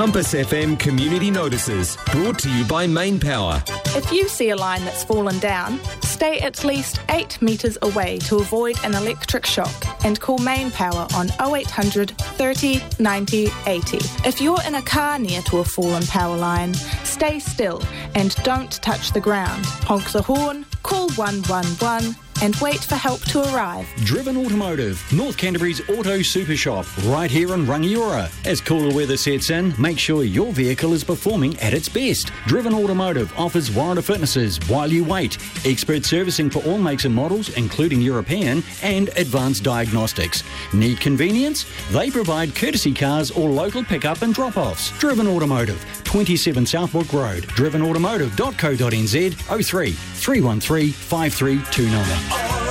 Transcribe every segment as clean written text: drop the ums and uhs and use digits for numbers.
Compass FM Community Notices, brought to you by Main Power. If you see a line that's fallen down, stay at least 8 metres away to avoid an electric shock and call Main Power on 0800 30 90 80. If you're in a car near to a fallen power line, stay still and don't touch the ground. Honk the horn, call 111 and wait for help to arrive. Driven Automotive, North Canterbury's auto super shop, right here in Rangiora. As cooler weather sets in, make sure your vehicle is performing at its best. Driven Automotive offers warranty fitnesses while you wait, expert servicing for all makes and models, including European, and advanced diagnostics. Need convenience? They provide courtesy cars or local pickup and drop-offs. Driven Automotive, 27 Southbrook Road, drivenautomotive.co.nz, 03 313 5329.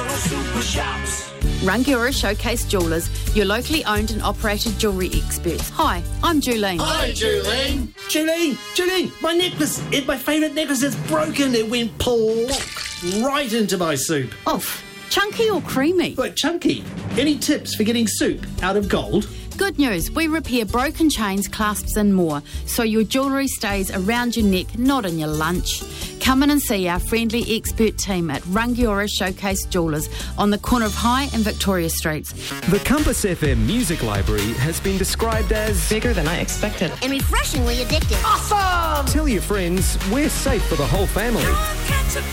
Rangiora Showcase Jewellers, your locally owned and operated jewellery experts. Hi, I'm Julene. Hi, Julene. Julene, my necklace, my favourite necklace is broken. It went plonk right into my soup. Oh, chunky or creamy? But chunky. Any tips for getting soup out of gold? Good news, we repair broken chains, clasps and more, so your jewellery stays around your neck, not in your lunch. Come in and see our friendly expert team at Rangiora Showcase Jewellers on the corner of High and Victoria Streets. The Compass FM Music Library has been described as bigger than I expected and refreshingly addictive. Awesome! Tell your friends we're safe for the whole family.